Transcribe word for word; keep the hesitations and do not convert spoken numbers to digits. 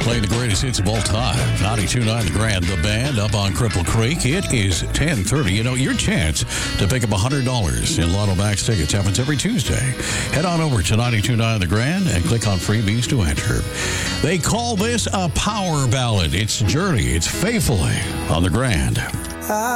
playing the greatest hits of all time. ninety-two point nine The Grand, The Band, up on Cripple Creek. It is ten thirty. You know, your chance to pick up one hundred dollars in Lotto Max tickets happens every Tuesday. Head on over to ninety-two point nine The Grand and click on freebies to enter. They call this a power ballad. It's Journey. It's Faithfully on The Grand.